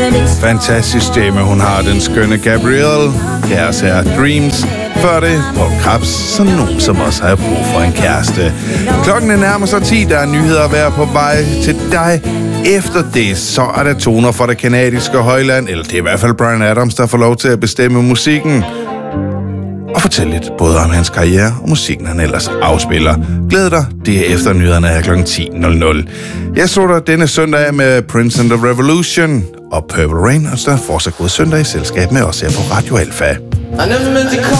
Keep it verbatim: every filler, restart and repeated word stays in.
Fantastisk stemme, hun har, den skønne Gabrielle. Kæres her Dreams. Før det, Paul Krabs, som nogen som også har brug for en kæreste. Klokken er nærmer sig ti, der er nyheder at være på vej til dig. Efter det, så er der toner fra det kanadiske højland, eller det er i hvert fald Bryan Adams, der får lov til at bestemme musikken. Og fortælle lidt både om hans karriere og musikken, han ellers afspiller. Glæd dig, det er efter nyhederne her klokken ti nul nul. Jeg så dig denne søndag af med Prince and the Revolution og Purple Rain, og så fortsat god søndag i selskab med os her på Radio Alfa.